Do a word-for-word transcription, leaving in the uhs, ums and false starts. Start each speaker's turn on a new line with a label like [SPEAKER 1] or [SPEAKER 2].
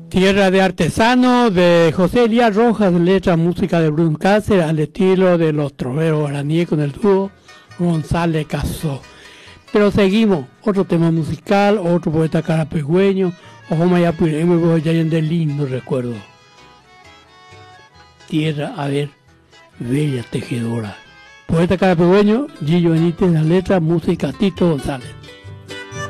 [SPEAKER 1] Tierra de Artesano de José Elías Rojas, letra, música de Bruno Cáceres, al estilo de los troveros guaraníes con el dúo González Casó. Pero seguimos, otro tema musical, otro poeta carapegüeño, ojo maya puremos ya en de lindo recuerdo. Tierra, a ver, bella tejedora. Poeta carapegüeño, Gillo Benítez, la letra, música, Tito González.